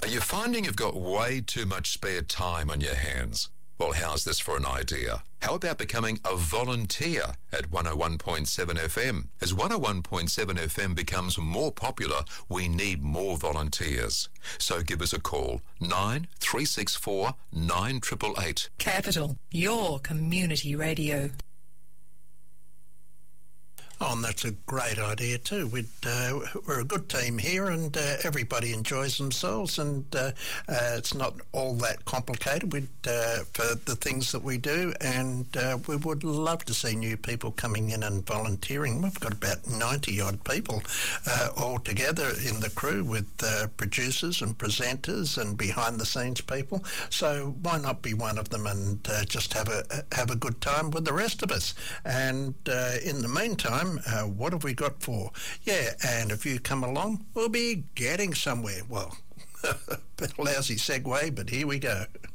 you finding you've got way too much spare time on your hands? Well, how's this for an idea? How about becoming a volunteer at 101.7 FM? As 101.7 FM becomes more popular, we need more volunteers. So give us a call, 9364 9888. Capital, your community radio. Oh, and that's a great idea too. We're a good team here, and everybody enjoys themselves, and it's not all that complicated for the things that we do, and we would love to see new people coming in and volunteering. We've got about 90-odd people all together in the crew, with producers and presenters and behind-the-scenes people. So why not be one of them and just have a good time with the rest of us? And in the meantime, what have we got for? Yeah, and if you come along, we'll be getting somewhere. Well, lousy segue, but here we go.